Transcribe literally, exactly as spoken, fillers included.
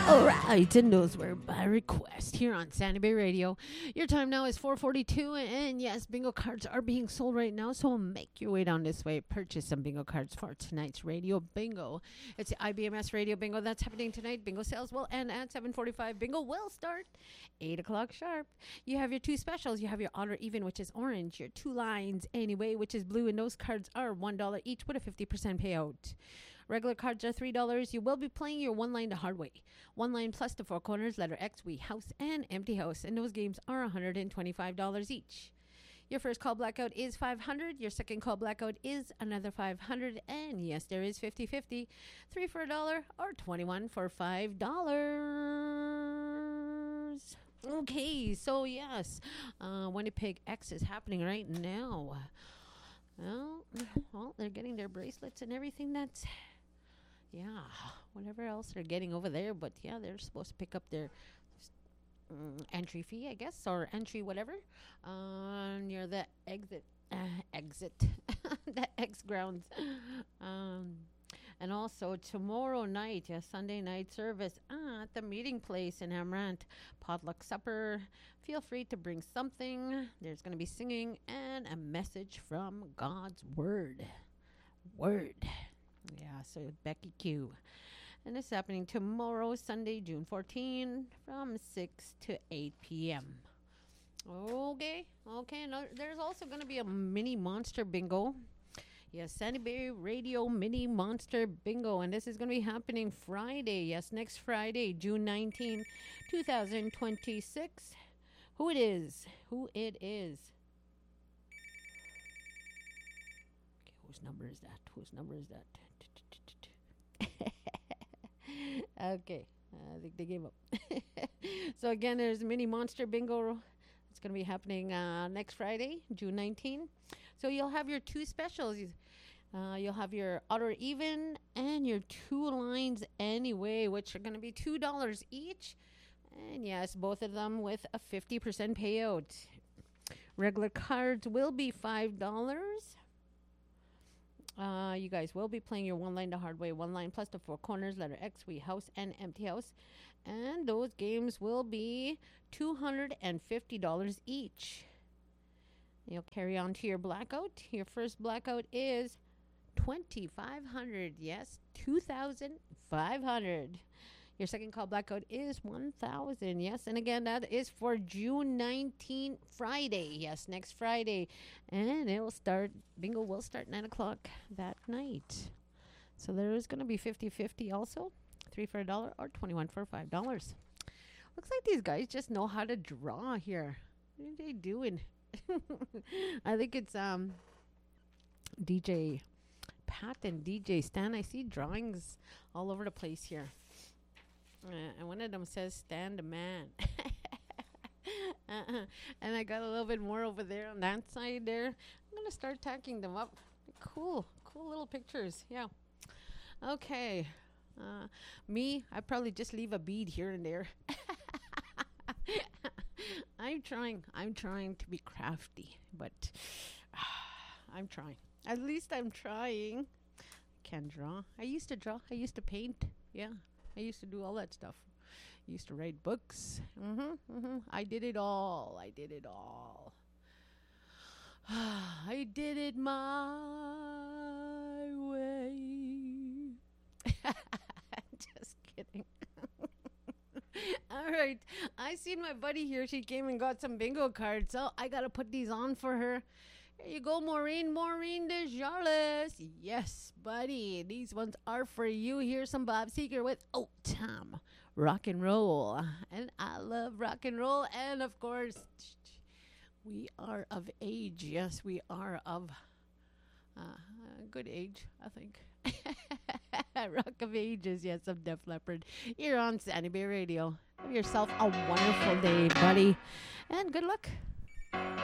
All right, and those were by request here on Sandy Bay Radio. Your time now is four forty-two, and yes, bingo cards are being sold right now, so make your way down this way. Purchase some bingo cards for tonight's radio bingo. It's the I B M S Radio Bingo that's happening tonight. Bingo sales will end at seven forty-five. Bingo will start eight o'clock sharp. You have your two specials. You have your odd or even, which is orange. Your two lines anyway, which is blue, and those cards are one dollar each with a fifty percent payout. Regular cards are three dollars. You will be playing your one line the hard way. One line plus the four corners, letter X, we, house, and empty house. And those games are one hundred twenty-five dollars each. Your first call blackout is five hundred dollars. Your second call blackout is another five hundred dollars. And yes, there is fifty-fifty. Three for a dollar or twenty-one for five dollars. Okay, so yes, uh, Winnipeg X is happening right now. Well, well, they're getting their bracelets and everything. That's... Yeah, whatever else they're getting over there. But, yeah, they're supposed to pick up their um, entry fee, I guess, or entry whatever, uh, near the exit, uh, exit, the X grounds. Um, and also tomorrow night, yeah, Sunday night service uh, at the meeting place in Amaranth, potluck supper. Feel free to bring something. There's going to be singing and a message from God's Word. Word. Yeah, so Becky Q. And it's happening tomorrow, Sunday, June fourteenth, from six to eight p.m. Okay, okay. No, there's also going to be a mini monster bingo. Yes, Sandy Bay Radio Mini Monster Bingo. And this is going to be happening Friday. Yes, next Friday, June nineteenth, twenty twenty-six. Who it is? Who it is? Okay, whose number is that? Whose number is that? Okay, I think they gave up. So again, there's Mini Monster Bingo. It's going to be happening uh, next Friday, June nineteenth. So you'll have your two specials. Uh, you'll have your odd or even and your two lines anyway, which are going to be two dollars each. And yes, both of them with a fifty percent payout. Regular cards will be five dollars. Uh, you guys will be playing your one line the hard way, one line plus the four corners, letter X, we, house, and empty house. And those games will be two hundred fifty dollars each. You'll carry on to your blackout. Your first blackout is twenty-five hundred dollars. Yes, two thousand five hundred dollars. Your second call blackout is one thousand dollars. Yes, and again, that is for June nineteenth, Friday. Yes, next Friday. And it will start, bingo will start nine o'clock that night. So there is going to be fifty-fifty also. Three for a dollar or twenty-one for five dollars. Looks like these guys just know how to draw here. What are they doing? I think it's um D J Pat and D J Stan. I see drawings all over the place here. Uh, and one of them says, stand a man. uh-uh. And I got a little bit more over there on that side there. I'm going to start tacking them up. Cool. Cool little pictures. Yeah. Okay. Uh, me, I probably just leave a bead here and there. I'm trying. I'm trying to be crafty. But uh, I'm trying. At least I'm trying. I can draw. I used to draw. I used to paint. Yeah. I used to do all that stuff. I used to write books. Mm-hmm, mm-hmm. I did it all. I did it all. I did it my way. Just kidding. All right. I seen my buddy here. She came and got some bingo cards. So I got to put these on for her. Here you go, Maureen. Maureen Desjardins. Yes, buddy. These ones are for you. Here's some Bob Seger with Oh Tom Rock and Roll. And I love rock and roll. And, of course, we are of age. Yes, we are of uh, good age, I think. Rock of Ages. Yes, of Def Leppard. You're on Sandy Bay Radio. Have yourself a wonderful day, buddy. And good luck.